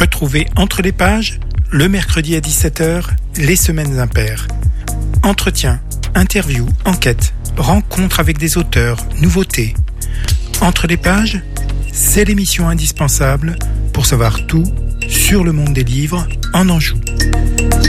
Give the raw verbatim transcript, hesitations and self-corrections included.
Retrouvez Entre les pages, le mercredi à dix-sept heures, les semaines impaires. Entretiens, interviews, enquêtes, rencontres avec des auteurs, nouveautés. Entre les pages, c'est l'émission indispensable pour savoir tout sur le monde des livres en Anjou.